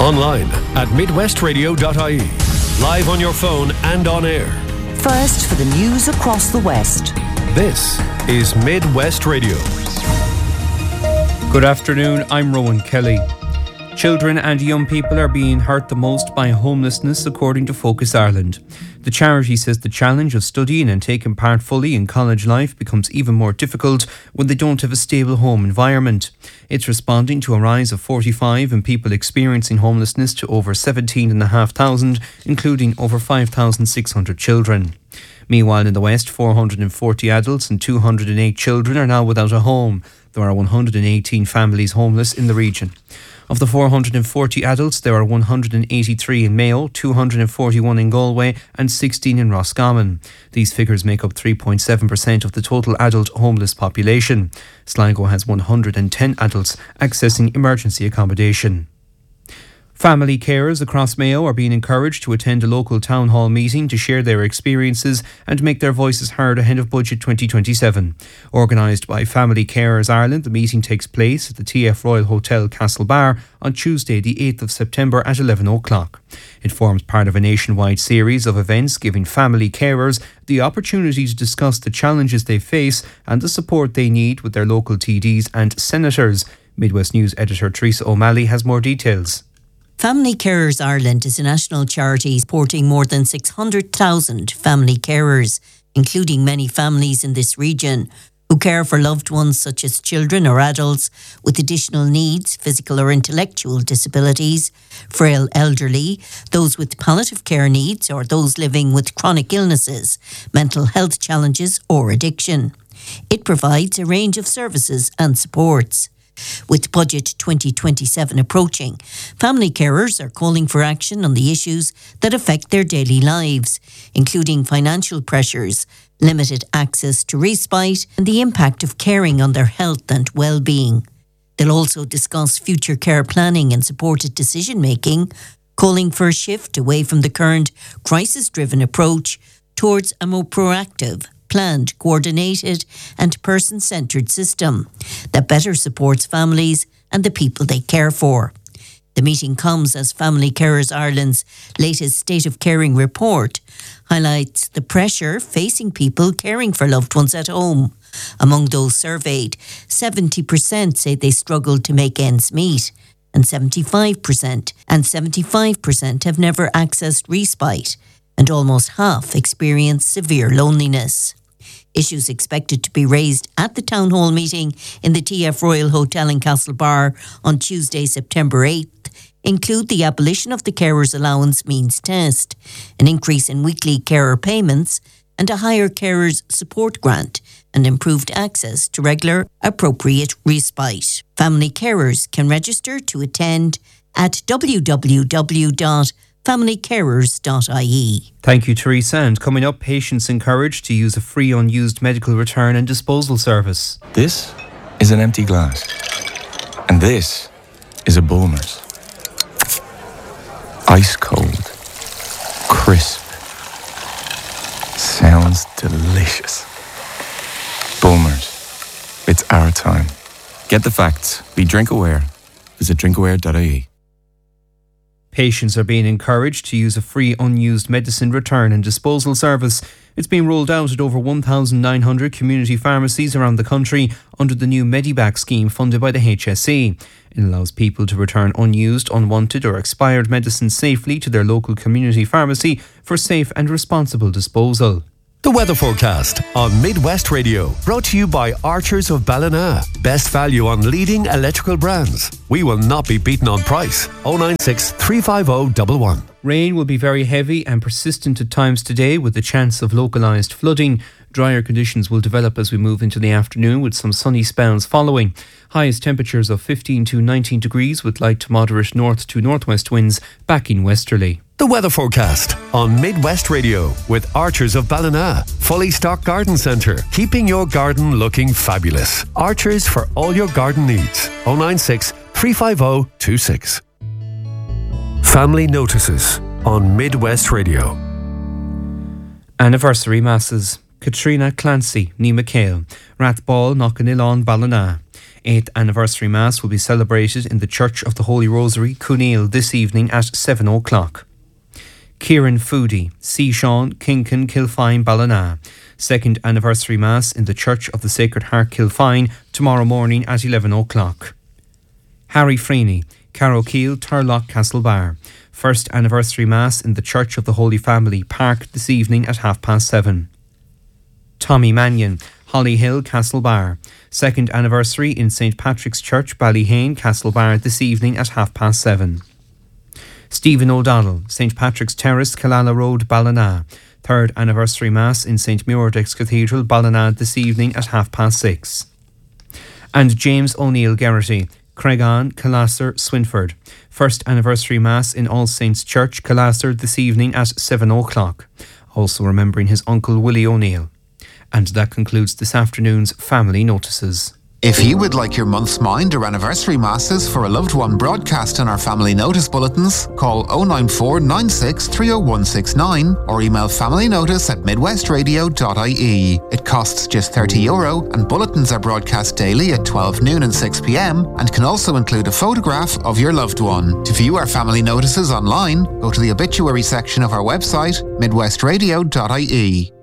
Online at midwestradio.ie. Live on your phone and on air. First for the news across the West. This is Midwest Radio. Good afternoon, I'm Rowan Kelly. Children and young people are being hurt the most by homelessness, according to Focus Ireland. The charity says the challenge of studying and taking part fully in college life becomes even more difficult when they don't have a stable home environment. It's responding to a rise of 45 in people experiencing homelessness to over 17,500, including over 5,600 children. Meanwhile, in the West, 440 adults and 208 children are now without a home. There are 118 families homeless in the region. Of the 440 adults, there are 183 in Mayo, 241 in Galway and 16 in Roscommon. These figures make up 3.7% of the total adult homeless population. Sligo has 110 adults accessing emergency accommodation. Family carers across Mayo are being encouraged to attend a local town hall meeting to share their experiences and make their voices heard ahead of Budget 2027. Organised by Family Carers Ireland, the meeting takes place at the TF Royal Hotel Castlebar on Tuesday the 8th of September at 11 o'clock. It forms part of a nationwide series of events giving family carers the opportunity to discuss the challenges they face and the support they need with their local TDs and senators. Midwest News editor Teresa O'Malley has more details. Family Carers Ireland is a national charity supporting more than 600,000 family carers, including many families in this region, who care for loved ones such as children or adults with additional needs, physical or intellectual disabilities, frail elderly, those with palliative care needs or those living with chronic illnesses, mental health challenges or addiction. It provides a range of services and supports. With Budget 2027 approaching, family carers are calling for action on the issues that affect their daily lives, including financial pressures, limited access to respite, and the impact of caring on their health and well-being. They'll also discuss future care planning and supported decision-making, calling for a shift away from the current crisis-driven approach towards a more proactive, planned, coordinated and person-centred system that better supports families and the people they care for. The meeting comes as Family Carers Ireland's latest State of Caring report highlights the pressure facing people caring for loved ones at home. Among those surveyed, 70% say they struggle to make ends meet, and 75% have never accessed respite, and almost half experience severe loneliness. Issues expected to be raised at the Town Hall meeting in the TF Royal Hotel in Castlebar on Tuesday, September 8th, include the abolition of the Carers Allowance Means Test, an increase in weekly carer payments, and a higher carers support grant, and improved access to regular, appropriate respite. Family carers can register to attend at www.familycarers.ie. Thank you, Teresa. And coming up, patients encouraged to use a free unused medical return and disposal service. This is an empty glass. And this is a Bulmers. Ice cold. Crisp. Sounds delicious. Bulmers. It's our time. Get the facts. Be drink aware. Visit drinkaware.ie. Patients are being encouraged to use a free unused medicine return and disposal service. It's being rolled out at over 1,900 community pharmacies around the country under the new Mediback scheme funded by the HSE. It allows people to return unused, unwanted or expired medicines safely to their local community pharmacy for safe and responsible disposal. The weather forecast on Midwest Radio, brought to you by Archers of Ballina. Best value on leading electrical brands. We will not be beaten on price. 096 350 11. Rain will be very heavy and persistent at times today, with the chance of localised flooding. Drier conditions will develop as we move into the afternoon, with some sunny spells following. Highest temperatures of 15 to 19 degrees with light to moderate north to northwest winds backing westerly. The weather forecast on Midwest Radio with Archers of Ballina. Fully stocked garden centre, keeping your garden looking fabulous. Archers for all your garden needs. 096 350 26. Family notices on Midwest Radio. Anniversary masses. Katrina Clancy, Ní Machael, Rathball, Knockinill on Ballina. 8th anniversary Mass will be celebrated in the Church of the Holy Rosary, Cooneil, this evening at 7 o'clock. Kieran Foodie, Sean, Kinkin, Kilfine, Ballina. 2nd anniversary Mass in the Church of the Sacred Heart, Kilfine, tomorrow morning at 11 o'clock. Harry Freeney, Carrowkeel, Turlock, Castlebar. 1st anniversary Mass in the Church of the Holy Family, Park, this evening at 7:30. Tommy Mannion, Hollyhill, Castlebar. 2nd anniversary in St Patrick's Church, Ballyhane, Castlebar, this evening at 7:30. Stephen O'Donnell, St Patrick's Terrace, Killala Road, Ballina. 3rd anniversary Mass in St Muirdex Cathedral, Ballina, this evening at 6:30. And James O'Neill Geraghty, Craigon, Killasser, Swinford. 1st anniversary Mass in All Saints Church, Killasser, this evening at 7 o'clock. Also remembering his uncle Willie O'Neill. And that concludes this afternoon's Family Notices. If you would like your month's mind or anniversary masses for a loved one broadcast in our family notice bulletins, call 094 96 30169 or email familynotice@midwestradio.ie. It costs just €30 and bulletins are broadcast daily at 12 noon and 6 p.m. and can also include a photograph of your loved one. To view our family notices online, go to the obituary section of our website, midwestradio.ie.